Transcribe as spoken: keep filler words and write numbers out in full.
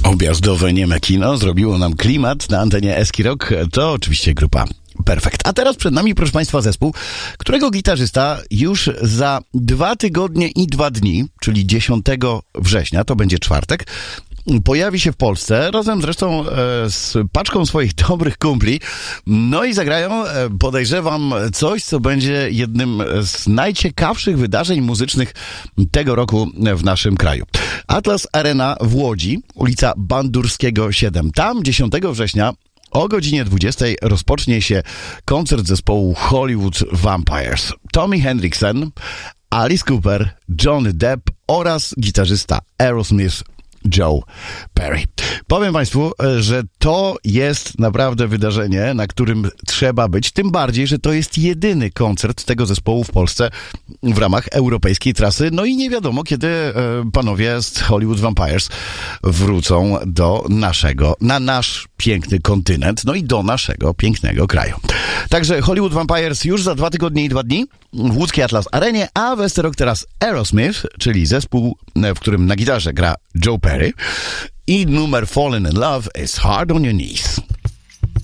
Objazdowe nieme kino zrobiło nam klimat na antenie Eski Rock. To oczywiście grupa Perfekt. A teraz przed nami, proszę Państwa, zespół, którego gitarzysta już za dwa tygodnie i dwa dni, czyli dziesiątego września, to będzie czwartek, pojawi się w Polsce, razem zresztą e, z paczką swoich dobrych kumpli, no i zagrają, e, podejrzewam, coś, co będzie jednym z najciekawszych wydarzeń muzycznych tego roku w naszym kraju. Atlas Arena w Łodzi, ulica Bandurskiego siedem. Tam dziesiątego września o godzinie dwudziestej rozpocznie się koncert zespołu Hollywood Vampires. Tommy Hendrickson, Alice Cooper, Johnny Depp oraz gitarzysta Aerosmith Joe Perry. Powiem Państwu, że to jest naprawdę wydarzenie, na którym trzeba być, tym bardziej, że to jest jedyny koncert tego zespołu w Polsce w ramach europejskiej trasy, no i nie wiadomo, kiedy e, panowie z Hollywood Vampires wrócą do naszego, na nasz piękny kontynent, no i do naszego pięknego kraju. Także Hollywood Vampires już za dwa tygodnie i dwa dni w łódzkiej Atlas Arenie, a w Esterok teraz Aerosmith, czyli zespół, w którym na gitarze gra Joe Perry i numer Fallen in Love is Hard on Your Knees.